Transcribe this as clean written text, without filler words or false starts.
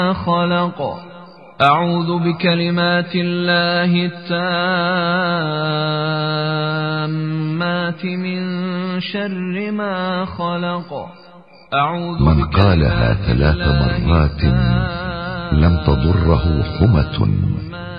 خلق. أعوذ بكلمات الله التامات من شر ما خلق. من قالها 3 مرات لم تضره حمة